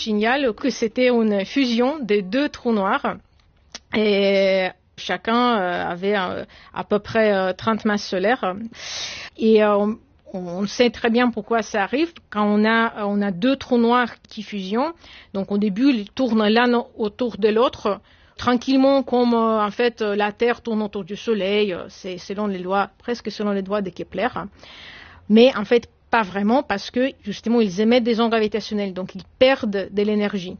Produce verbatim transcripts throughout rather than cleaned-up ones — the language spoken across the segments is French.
signal que c'était une fusion des deux trous noirs. Et chacun avait à peu près trente masses solaires. Et on, on sait très bien pourquoi ça arrive. Quand on a, on a deux trous noirs qui fusionnent, donc au début, ils tournent l'un autour de l'autre, tranquillement comme en fait la Terre tourne autour du Soleil, c'est selon les lois, presque selon les lois de Kepler. Mais en fait, pas vraiment, parce que justement, ils émettent des ondes gravitationnelles, donc ils perdent de l'énergie.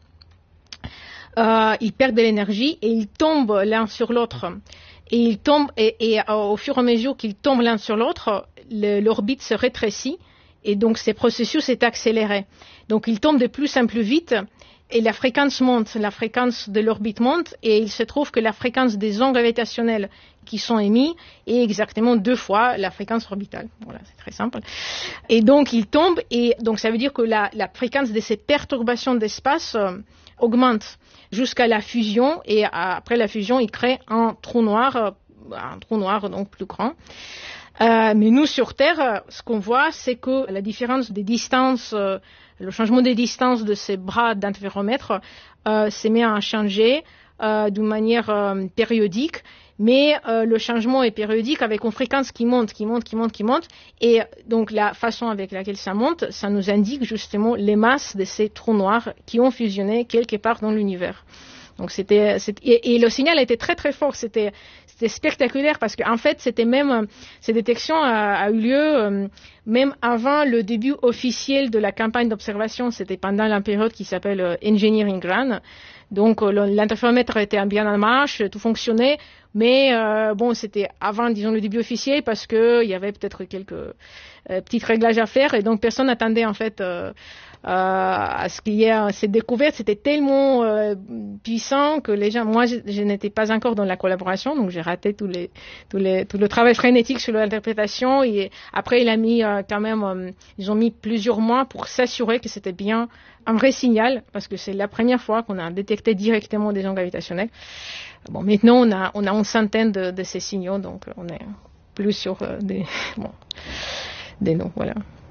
Euh, ils perdent de l'énergie et ils tombent l'un sur l'autre. Et ils tombent, et, et euh, au fur et à mesure qu'ils tombent l'un sur l'autre, l'orbite se rétrécit et donc ce processus est accéléré. Donc ils tombent de plus en plus vite et la fréquence monte, la fréquence de l'orbite monte et il se trouve que la fréquence des ondes gravitationnelles qui sont émises est exactement deux fois la fréquence orbitale. Voilà, c'est très simple. Et donc ils tombent et donc ça veut dire que la, la fréquence de ces perturbations d'espace euh, augmente jusqu'à la fusion et après la fusion, il crée un trou noir, un trou noir donc plus grand. Euh, mais nous sur Terre, ce qu'on voit, c'est que la différence des distances, euh, le changement des distances de ces bras d'interféromètre euh, s'est mis à changer euh, d'une manière euh, périodique. Mais euh, le changement est périodique avec une fréquence qui monte, qui monte, qui monte, qui monte. Et donc la façon avec laquelle ça monte, ça nous indique justement les masses de ces trous noirs qui ont fusionné quelque part dans l'univers. Donc c'était, c'était et, et le signal était très très fort, c'était c'était spectaculaire parce qu'en fait c'était même ces détections a, a eu lieu euh, même avant le début officiel de la campagne d'observation, c'était pendant la période qui s'appelle euh, Engineering Run. Donc l'interféromètre était bien en marche, tout fonctionnait, mais euh, bon c'était avant disons le début officiel parce que il y avait peut-être quelques euh, petits réglages à faire et donc personne n'attendait en fait euh, euh, à ce qu'il y ait cette découverte. C'était tellement euh, puissant que les gens, moi je, je n'étais pas encore dans la collaboration, donc j'ai raté tous les, tous les, tout le travail frénétique sur l'interprétation et après il a mis euh, quand même, euh, ils ont mis plusieurs mois pour s'assurer que c'était bien un vrai signal parce que c'est la première fois qu'on a détecté directement des ondes gravitationnelles. Bon, maintenant on a, on a une centaine de, de ces signaux, donc on est plus sur euh, des, bon, des noms, voilà.